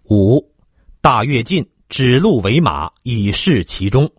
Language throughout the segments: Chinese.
5. 大跃进，指鹿为马，以示其中。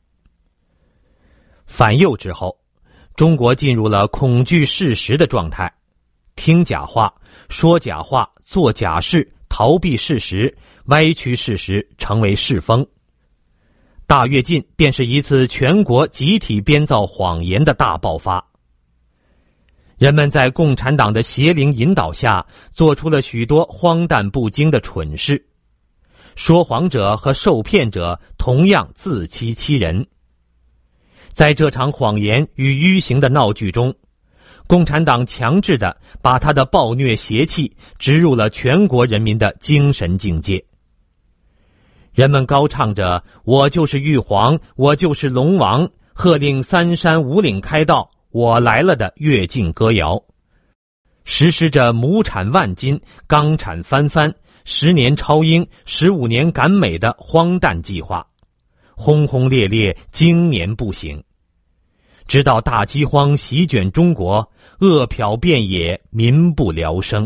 反右之后，中国进入了恐惧事实的状态，听假话、说假话、做假事，逃避事实、歪曲事实成为世风。大跃进便是一次全国集体编造谎言的大爆发。人们在共产党的邪灵引导下，做出了许多荒诞不经的蠢事。说谎者和受骗者同样自欺欺人。在这场谎言与迂行的闹剧中，共产党强制地把他的暴虐邪气植入了全国人民的精神境界。人们高唱着我就是玉皇，我就是龙王，喝令三山五岭开道，我来了的跃进歌谣，实施着亩产万斤，钢产翻番，10年超英，15年赶美的荒诞计划，轰轰烈烈，经年不醒，直到大饥荒席卷中国，饿殍遍野，民不聊生。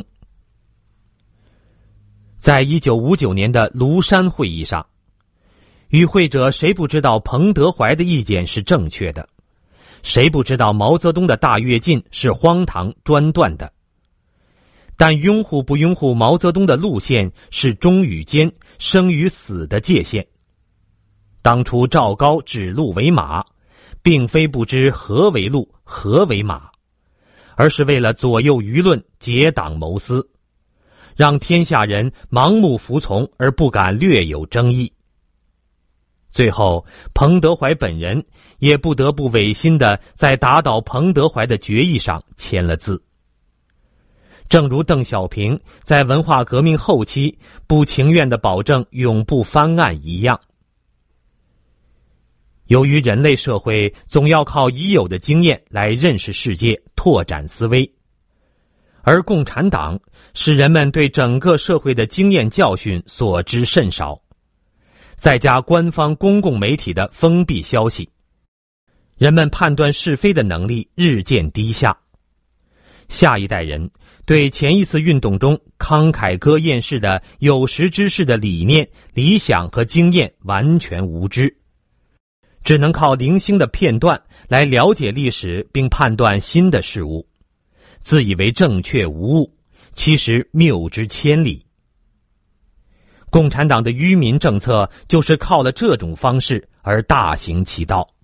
在1959年的庐山会议上，与会者谁不知道彭德怀的意见是正确的？谁不知道毛泽东的大跃进是荒唐专断的？但拥护不拥护毛泽东的路线是忠与奸、生与死的界限。当初赵高指鹿为马，并非不知何为鹿，何为马，而是为了左右舆论，结党谋私，让天下人盲目服从而不敢略有争议。最后，彭德怀本人也不得不违心地在打倒彭德怀的决议上签了字。正如邓小平在文化革命后期不情愿地保证永不翻案一样。由于人类社会总要靠已有的经验来认识世界，拓展思维，而共产党使人们对整个社会的经验教训所知甚少，再加官方公共媒体的封闭消息，人们判断是非的能力日渐低下。下一代人对前一次运动中慷慨歌艳式的有识之士的理念、理想和经验完全无知，只能靠零星的片段来了解历史并判断新的事物，自以为正确无误，其实谬之千里。共产党的愚民政策就是靠了这种方式而大行其道。